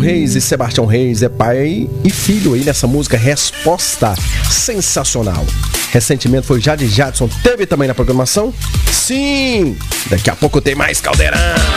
Reis e Sebastião Reis é pai e filho aí nessa música Resposta. Sensacional. Recentemente foi Jade Jadson. Teve também na programação? Sim! Daqui a pouco tem mais Caldeirão.